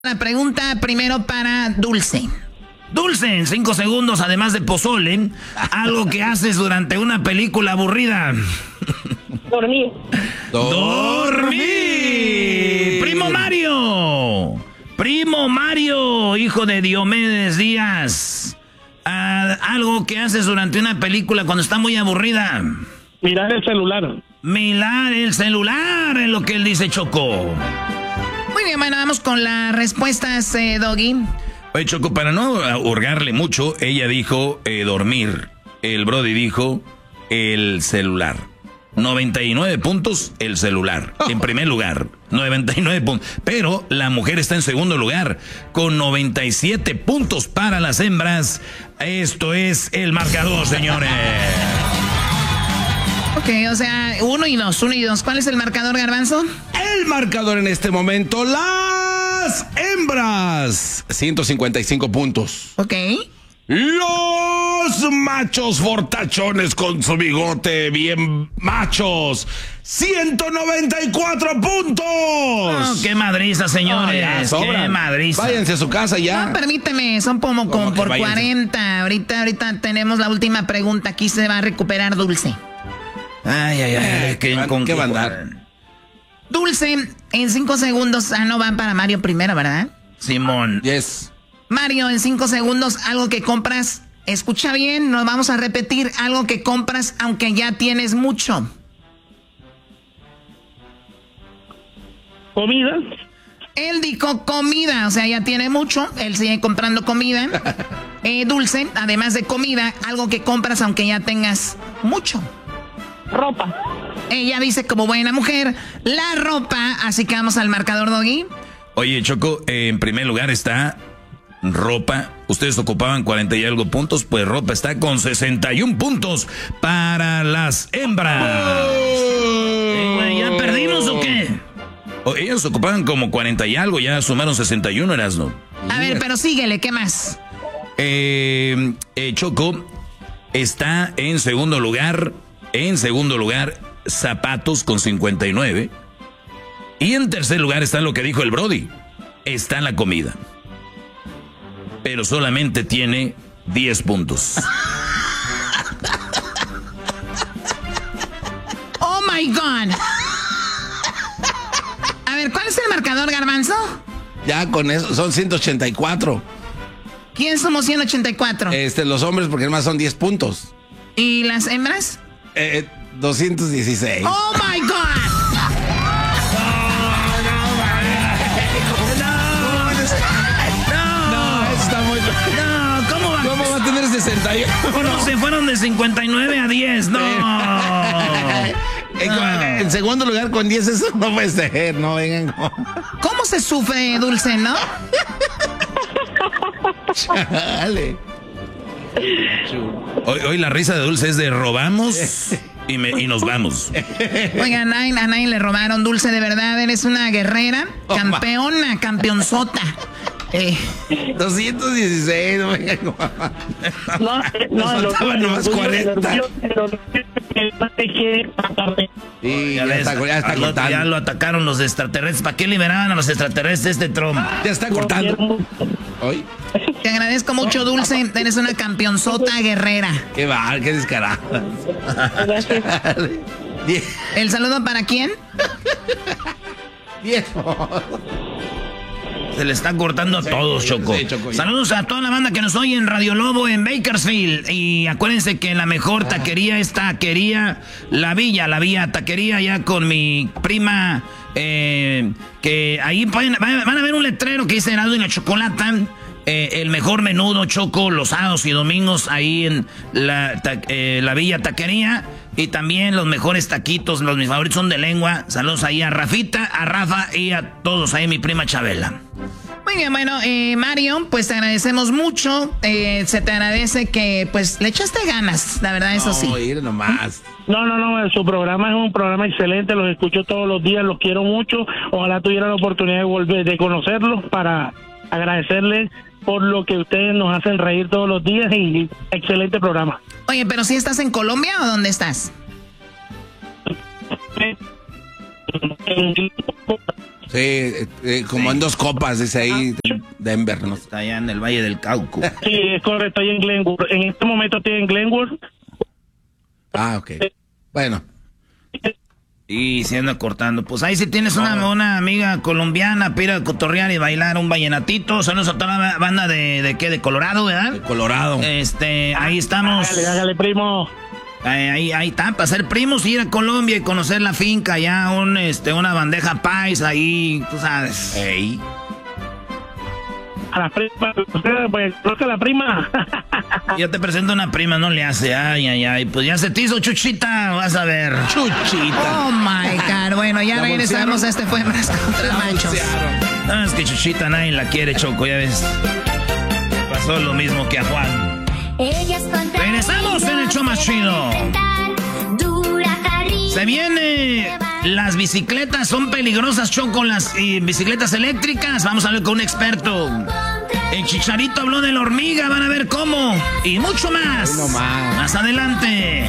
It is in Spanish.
La pregunta primero para Dulce. Dulce, en 5 segundos, además de pozole, algo que haces durante una película aburrida. Dormir. ¡Dormir! Primo Mario, hijo de Diomedes Díaz. Algo que haces durante una película cuando está muy aburrida. Mirar el celular. Mirar el celular, es lo que él dice, Choco. Muy bien, bueno, vamos con las respuestas, Doggy. Oye, Choco, para no hurgarle mucho, ella dijo dormir. El Brody dijo el celular. 99 puntos, el celular. En primer lugar, 99 puntos. Pero la mujer está en segundo lugar, con 97 puntos para las hembras. Esto es el marcador, señores. Ok, o sea, 1 y 2. ¿Cuál es el marcador, Garbanzo? El marcador en este momento, las hembras, 155 puntos. Ok. Los machos fortachones con su bigote bien machos, 194 puntos. Oh, ¡qué madriza, señores! ¡Qué madriza! Váyanse a su casa ya. No, permíteme, son como por váyanse. 40. Ahorita tenemos la última pregunta. Aquí se va a recuperar Dulce. Ay, ¿con qué va a andar? Dulce, en 5 segundos. No van para Mario primero, ¿verdad? Simón. Yes. Mario, en 5 segundos, algo que compras. Escucha bien, nos vamos a repetir. Algo que compras aunque ya tienes mucho. Comida. Él dijo comida, o sea, ya tiene mucho. Él sigue comprando comida. Dulce, además de comida, algo que compras aunque ya tengas mucho. Ropa. Ella dice como buena mujer, la ropa. Así que vamos al marcador, Doggy. Oye, Choco, en primer lugar está ropa. Ustedes ocupaban 40 y algo puntos, pues ropa está con 61 puntos para las hembras. ¿Ya perdimos o qué? Ellos ocupaban como 40 y algo, ya sumaron 61, Erasno. A ver, pero síguele, ¿qué más? Choco está en segundo lugar. Zapatos con 59. Y en tercer lugar está lo que dijo el Brody. Está la comida. Pero solamente tiene 10 puntos. Oh my God. A ver, ¿cuál es el marcador, Garbanzo? Ya con eso, son 184. ¿Quién somos 184? Los hombres, porque además son 10 puntos. ¿Y las hembras? 216. Oh my God. ¿Cómo va a tener 61? No, se fueron de 59 a 10, no. En segundo lugar con 10, eso no puede ser, no vengan. ¿Cómo se sufre, Dulce, no? Chale. Hoy la risa de Dulce es de robamos y nos vamos. Oigan, a nadie le robaron, Dulce, de verdad, eres una guerrera, campeona, campeonzota. 216, no vengan. No, faltaban nomás 40. Sí, ya está cortando. Ya lo atacaron los extraterrestres. ¿Para qué liberaban a los extraterrestres Trump? Ya está cortando. ¿Hoy? Te agradezco mucho, Dulce. Eres una campeonzota guerrera. Qué descarada. ¿El saludo para quién? 10. Se le está cortando a todos, Choco. Sí, Choco. Saludos a toda la banda que nos oye en Radio Lobo en Bakersfield. Y acuérdense que la mejor taquería es Taquería La Villa Taquería, ya con mi prima. Que ahí van a ver un letrero que dice Heraldo y la Chocolata. El mejor menudo, Choco, los sábados y domingos ahí en la Villa Taquería. Y también los mejores taquitos, mis favoritos son de lengua. Saludos ahí a Rafita, a Rafa y a todos ahí, mi prima Chabela. Muy bien, bueno, Mario, pues te agradecemos mucho. Se te agradece que, pues, le echaste ganas, la verdad, eso sí. Ir nomás. No, su programa es un programa excelente, los escucho todos los días, los quiero mucho. Ojalá tuviera la oportunidad de conocerlos para agradecerles por lo que ustedes nos hacen reír todos los días y excelente programa. Oye, pero ¿sí estás en Colombia o dónde estás? Sí, como en 2 copas, dice ahí, Denver, ¿no? Está allá en el Valle del Cauca. Sí, es correcto, ahí en Glenwood. En este momento estoy en Glenwood. Ah, ok. Bueno. Y se anda cortando. Pues ahí si tienes una amiga colombiana para ir a cotorrear y bailar un vallenatito. Saludos a toda la banda de ¿qué? De Colorado, ¿verdad? De Colorado. Ahí estamos. Hágale, primo. Ahí está, para ser primos, ir a Colombia y conocer la finca, ya una bandeja paisa ahí, tú sabes. Ey. A la prima, pues creo que la prima. Yo te presento una prima, no le hace, ay, pues ya se te hizo Chuchita, vas a ver. Chuchita. Oh my God. Bueno, ya regresamos. Este fue Más contra Machos. No, es que Chuchita nadie la quiere, Choco, ya ves. Pasó lo mismo que a Juan. Regresamos en el show más chido. Se viene. Las bicicletas son peligrosas, Choco, las bicicletas eléctricas. Vamos a hablar con un experto. El Chicharito habló de la hormiga, van a ver cómo. Y mucho más. Más adelante.